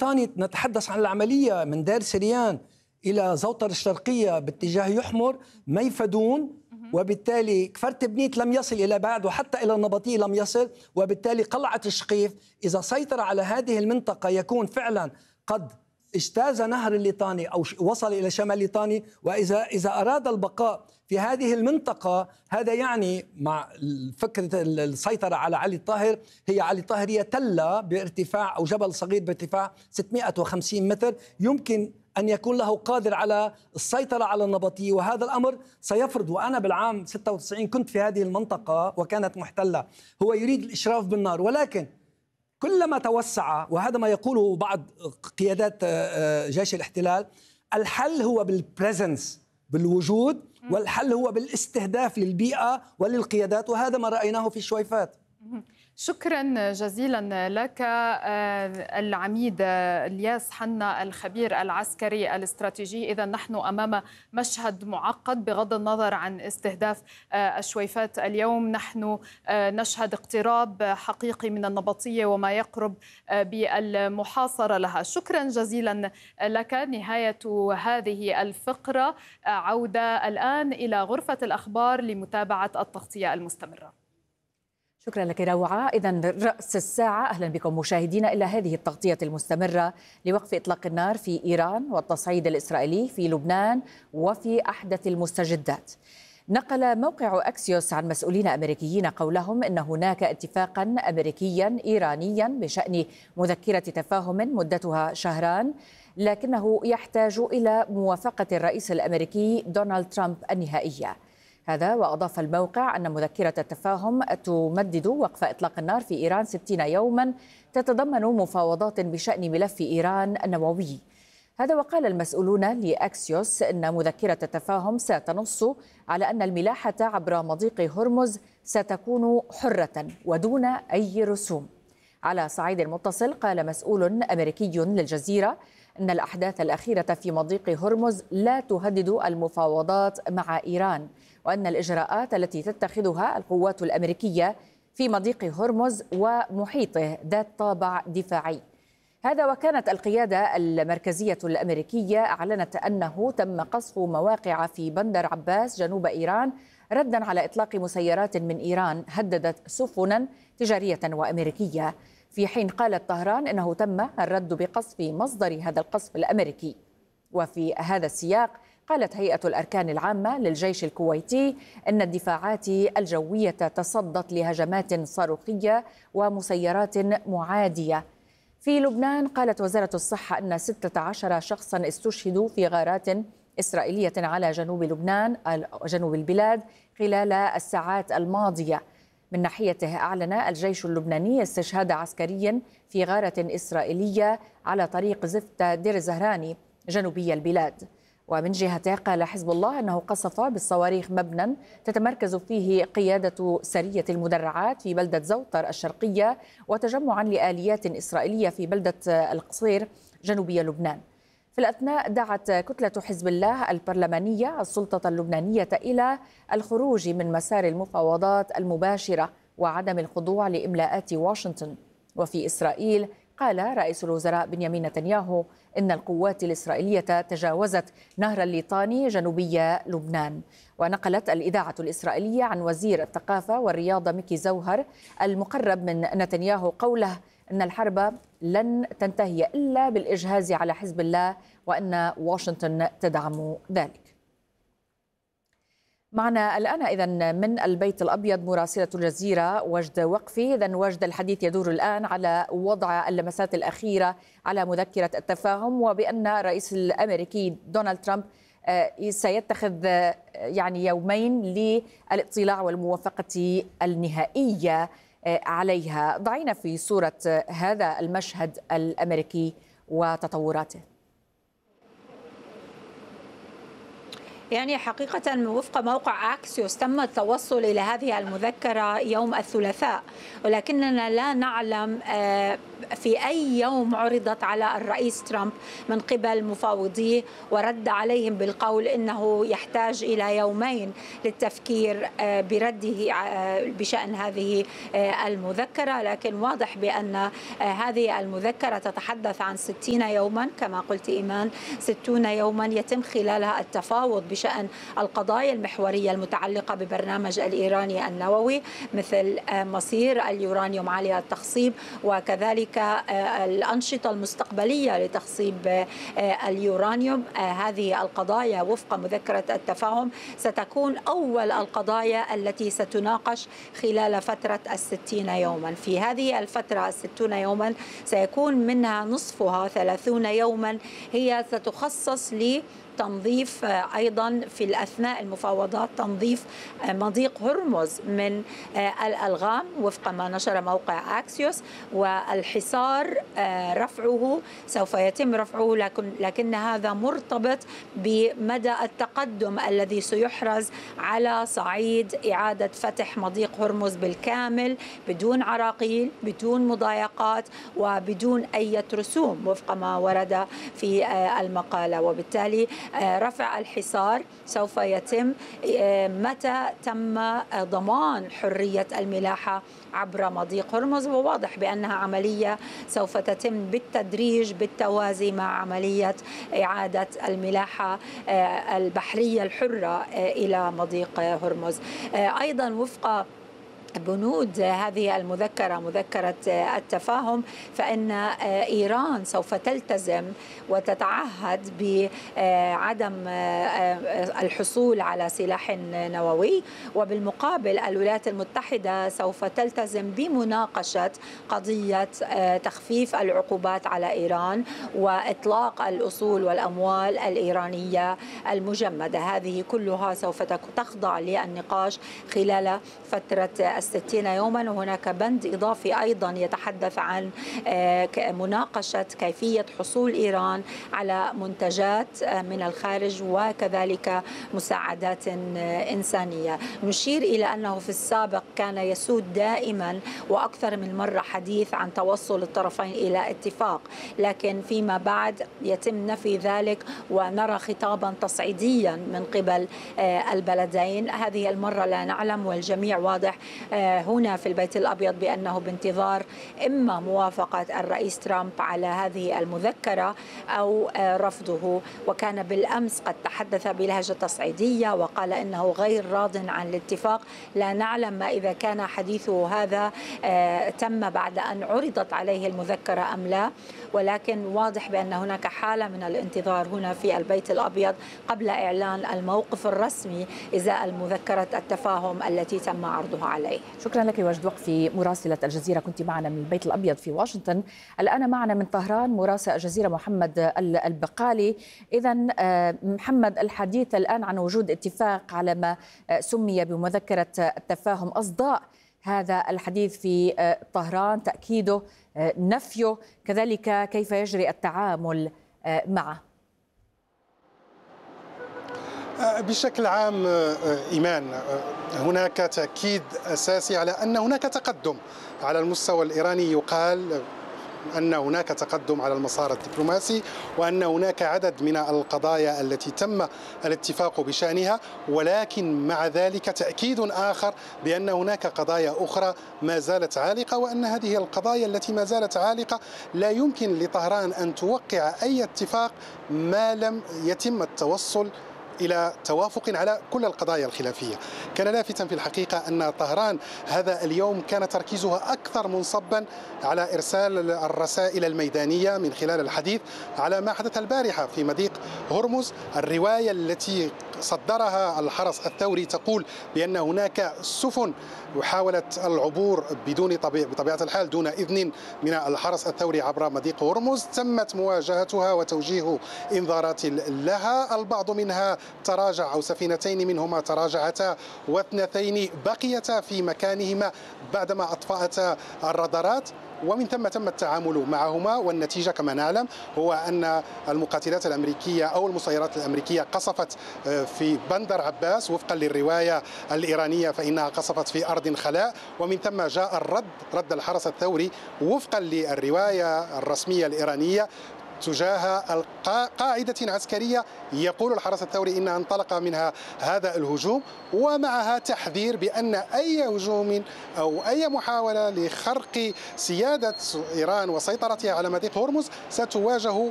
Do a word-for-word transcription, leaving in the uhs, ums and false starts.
الليطاني نتحدث عن العملية من دير سريان إلى زوطر الشرقية باتجاه يحمر ميفدون، وبالتالي كفرت بنيت لم يصل إلى بعد، وحتى إلى النبطية لم يصل، وبالتالي قلعة الشقيف إذا سيطر على هذه المنطقة يكون فعلا قد اجتاز نهر الليطاني أو وصل إلى شمال الليطاني. وإذا إذا أراد البقاء في هذه المنطقة هذا يعني مع فكرة السيطرة على علي الطاهر، هي علي الطاهر هي تلة بارتفاع أو جبل صغير بارتفاع ستمائة وخمسين متر، يمكن أن يكون له قادر على السيطرة على النبطية، وهذا الأمر سيفرض. وأنا بالعام ستة وتسعين كنت في هذه المنطقة وكانت محتلة. هو يريد الإشراف بالنار، ولكن كلما توسع، وهذا ما يقوله بعض قيادات جيش الاحتلال، الحل هو بالبريزنس، بالوجود، والحل هو بالاستهداف للبيئة وللقيادات، وهذا ما رأيناه في شويفات. شكرا جزيلا لك العميد الياس حنا الخبير العسكري الاستراتيجي. إذا نحن أمام مشهد معقد بغض النظر عن استهداف الشويفات اليوم، نحن نشهد اقتراب حقيقي من النبطية وما يقرب بالمحاصرة لها. شكرا جزيلا لك. نهاية هذه الفقرة، عودة الآن إلى غرفة الأخبار لمتابعة التغطية المستمرة. شكرا لك روعة. إذن رأس الساعة، أهلا بكم مشاهدينا إلى هذه التغطية المستمرة لوقف إطلاق النار في إيران والتصعيد الإسرائيلي في لبنان وفي أحدث المستجدات. نقل موقع أكسيوس عن مسؤولين أمريكيين قولهم إن هناك اتفاقا أمريكيا إيرانيا بشأن مذكرة تفاهم مدتها شهران، لكنه يحتاج إلى موافقة الرئيس الأمريكي دونالد ترامب النهائية. هذا وأضاف الموقع أن مذكرة التفاهم تمدد وقف إطلاق النار في إيران ستين يوما، تتضمن مفاوضات بشأن ملف إيران النووي. هذا وقال المسؤولون لأكسيوس أن مذكرة التفاهم ستنص على أن الملاحة عبر مضيق هرمز ستكون حرة ودون أي رسوم. على صعيد متصل، قال مسؤول أمريكي للجزيرة أن الأحداث الأخيرة في مضيق هرمز لا تهدد المفاوضات مع إيران، وأن الإجراءات التي تتخذها القوات الأمريكية في مضيق هرمز ومحيطه ذات طابع دفاعي. هذا وكانت القيادة المركزية الأمريكية أعلنت أنه تم قصف مواقع في بندر عباس جنوب إيران ردا على إطلاق مسيرات من إيران هددت سفنا تجارية وأمريكية، في حين قالت طهران أنه تم الرد بقصف مصدر هذا القصف الأمريكي. وفي هذا السياق، قالت هيئة الأركان العامة للجيش الكويتي أن الدفاعات الجوية تصدت لهجمات صاروخية ومسيرات معادية. في لبنان، قالت وزارة الصحة أن ستة عشر شخصا استشهدوا في غارات إسرائيلية على جنوب لبنان جنوب البلاد خلال الساعات الماضية. من ناحيته، أعلن الجيش اللبناني استشهاد عسكري في غارة إسرائيلية على طريق زفت دير الزهراني جنوبي البلاد. ومن جهته، قال حزب الله أنه قصف بالصواريخ مبنى تتمركز فيه قيادة سرية المدرعات في بلدة زوطر الشرقية وتجمعا لآليات إسرائيلية في بلدة القصير جنوبي لبنان. في الأثناء، دعت كتلة حزب الله البرلمانية السلطة اللبنانية إلى الخروج من مسار المفاوضات المباشرة وعدم الخضوع لإملاءات واشنطن. وفي إسرائيل، قال رئيس الوزراء بنيامين نتنياهو إن القوات الإسرائيلية تجاوزت نهر الليطاني جنوبي لبنان. ونقلت الإذاعة الإسرائيلية عن وزير الثقافة والرياضة ميكي زوهر المقرب من نتنياهو قوله أن الحرب لن تنتهي إلا بالإجهاز على حزب الله وأن واشنطن تدعم ذلك. معنا الآن إذن من البيت الأبيض مراسلة الجزيرة وجد وقفي. إذن وجد، الحديث يدور الآن على وضع اللمسات الأخيرة على مذكرة التفاهم، وبأن الرئيس الأمريكي دونالد ترامب سيتخذ يعني يومين للاطلاع والموافقة النهائية عليها. ضعينا في صورة هذا المشهد الأمريكي وتطوراته. يعني حقيقة وفق موقع أكسيوس تم التوصل إلى هذه المذكرة يوم الثلاثاء، ولكننا لا نعلم في أي يوم عرضت على الرئيس ترامب من قبل مفاوضيه ورد عليهم بالقول إنه يحتاج إلى يومين للتفكير برده بشأن هذه المذكرة. لكن واضح بأن هذه المذكرة تتحدث عن ستين يوما كما قلت إيمان، ستون يوما يتم خلالها التفاوض بشأن القضايا المحورية المتعلقة ببرنامج الإيراني النووي مثل مصير اليورانيوم عالي التخصيب وكذلك الأنشطة المستقبلية لتخصيب اليورانيوم. هذه القضايا وفق مذكرة التفاهم ستكون أول القضايا التي ستناقش خلال فترة الستين يوما. في هذه الفترة الستون يوما سيكون منها نصفها ثلاثون يوما هي ستخصص لي تنظيف أيضا في الأثناء المفاوضات تنظيف مضيق هرمز من الألغام وفق ما نشر موقع أكسيوس، والحصار رفعه سوف يتم رفعه، لكن, لكن هذا مرتبط بمدى التقدم الذي سيحرز على صعيد إعادة فتح مضيق هرمز بالكامل بدون عراقيل بدون مضايقات وبدون أي رسوم وفق ما ورد في المقالة. وبالتالي رفع الحصار سوف يتم متى تم ضمان حرية الملاحة عبر مضيق هرمز، وواضح بأنها عملية سوف تتم بالتدريج بالتوازي مع عملية إعادة الملاحة البحرية الحرة إلى مضيق هرمز. أيضا وفق بنود هذه المذكرة مذكرة التفاهم فإن إيران سوف تلتزم وتتعهد بعدم الحصول على سلاح نووي، وبالمقابل الولايات المتحدة سوف تلتزم بمناقشة قضية تخفيف العقوبات على إيران وإطلاق الأصول والأموال الإيرانية المجمدة. هذه كلها سوف تخضع للنقاش خلال فترة الستين يوما. وهناك بند إضافي أيضا يتحدث عن مناقشة كيفية حصول إيران على منتجات من الخارج وكذلك مساعدات إنسانية. نشير إلى أنه في السابق كان يسود دائما وأكثر من مرة حديث عن توصل الطرفين إلى اتفاق، لكن فيما بعد يتم نفي ذلك ونرى خطابا تصعيديا من قبل البلدين. هذه المرة لا نعلم، والجميع واضح هنا في البيت الأبيض بأنه بانتظار إما موافقة الرئيس ترامب على هذه المذكرة أو رفضه. وكان بالأمس قد تحدث بلهجة تصعيدية وقال إنه غير راض عن الاتفاق. لا نعلم ما إذا كان حديثه هذا تم بعد أن عرضت عليه المذكرة أم لا، ولكن واضح بأن هناك حالة من الانتظار هنا في البيت الأبيض قبل إعلان الموقف الرسمي إزاء المذكرة التفاهم التي تم عرضها عليه. شكرا لك واجد وقفي مراسلة الجزيرة، كنت معنا من البيت الأبيض في واشنطن. الآن معنا من طهران مراسل الجزيرة محمد البقالي. إذا محمد، الحديث الآن عن وجود اتفاق على ما سمي بمذكرة التفاهم، أصداء هذا الحديث في طهران، تأكيده، نفيه، كذلك كيف يجري التعامل معه؟ بشكل عام إيمان، هناك تأكيد أساسي على أن هناك تقدم على المستوى الإيراني. يقال أن هناك تقدم على المسار الدبلوماسي وأن هناك عدد من القضايا التي تم الاتفاق بشأنها، ولكن مع ذلك تأكيد آخر بأن هناك قضايا أخرى ما زالت عالقة، وأن هذه القضايا التي ما زالت عالقة لا يمكن لطهران أن توقع أي اتفاق ما لم يتم التوصل إلى توافق على كل القضايا الخلافية. كان لافتا في الحقيقة أن طهران هذا اليوم كان تركيزها أكثر منصبا على إرسال الرسائل الميدانية من خلال الحديث على ما حدث البارحة في مضيق هرمز. الرواية التي صدرها الحرس الثوري تقول بأن هناك سفن وحاولت العبور بدون طبيعة بطبيعة الحال دون إذن من الحرس الثوري عبر مضيق هرمز، تمت مواجهتها وتوجيه إنذارات لها. البعض منها تراجع، أو سفينتين منهما تراجعتا واثنتين بقيتا في مكانهما بعدما أطفأتا الرادارات. ومن ثم تم التعامل معهما، والنتيجة كما نعلم هو أن المقاتلات الأمريكية أو المسيرات الأمريكية قصفت في بندر عباس. وفقا للرواية الإيرانية فإنها قصفت في أرض خلاء، ومن ثم جاء الرد رد الحرس الثوري وفقا للرواية الرسمية الإيرانية تجاه قاعدة عسكرية يقول الحرس الثوري إنها انطلق منها هذا الهجوم، ومعها تحذير بأن أي هجوم أو أي محاولة لخرق سيادة إيران وسيطرتها على مضيق هرمز ستواجه